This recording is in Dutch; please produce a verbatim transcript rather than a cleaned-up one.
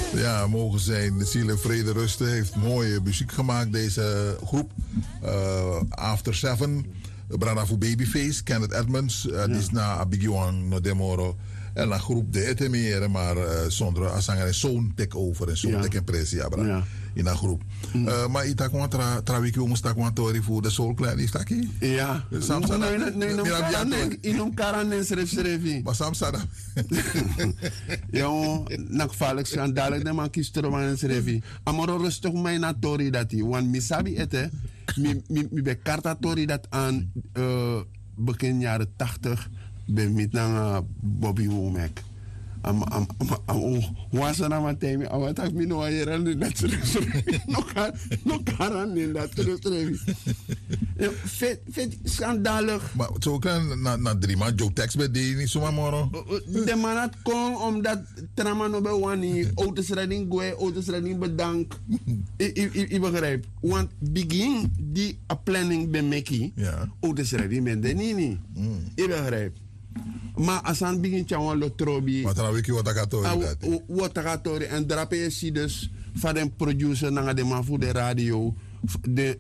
Ja, mogen zijn de ziel en vrede rusten. Heeft mooie muziek gemaakt, deze groep. Uh, After Seven, Brana voor Babyface, Kenneth Edmonds. Uh, ja. Die is na Abigioan, no Demoro. En een groep de ete meer, maar uh, zonder asanger en zo'n tek over en zo'n tek impressie hebben ja. in dat groep. Mm. Uh, maar ik dacht gewoon tra trawiki we moesten gewoon tori voor de soul clan is dat hier? Ja. Sam sada. Nee nee nee nee nee. In om karanen schreef schreef. Maar Sam sada. Ja, nak valk zijn dadelijk de man kiest er maar schreef. Amoro rustig mij na tori dat hij, want misabi ete, mi mi mi be karta tori dat aan uh, begin jaren tachtig. Ben met naar Bobby Womack. Am am am was er nou wat time? Am wat ik me nou hier aan dat terug. Nog nog karan in dat terug. Vet vet schandalig. Maar zo kan na na drie maanden Joe Tex bij die niet zomaar morgen. De man had kon omdat trama no be wani auto's riding goe auto's riding bedank. Ik begrijp. Want begin die a planning be meki. Ja. Auto's riding ben de niet. Ik begrijp. Maar als aan begin tjouwen lotrobi. Maar dan weet je wat ik had horen. Wat ik had horen. En drape je zie dus van een producer naar de man voor de radio. De